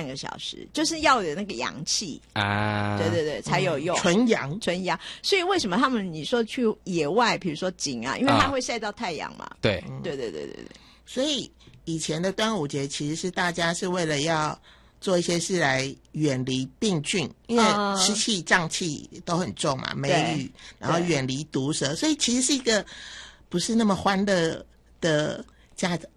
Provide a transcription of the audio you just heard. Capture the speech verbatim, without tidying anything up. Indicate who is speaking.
Speaker 1: 个小时，就是要有那个阳气
Speaker 2: 啊，
Speaker 1: 对对对，才有用。
Speaker 3: 嗯、纯阳，
Speaker 1: 纯阳。所以为什么他们你说去野外，比如说景啊，因为它会晒到太阳嘛。啊、
Speaker 2: 对，
Speaker 1: 对对对对对。
Speaker 3: 所以以前的端午节其实是大家是为了要做一些事来远离病菌，因为湿气瘴气都很重嘛，梅雨，然后远离毒蛇，所以其实是一个不是那么欢乐的假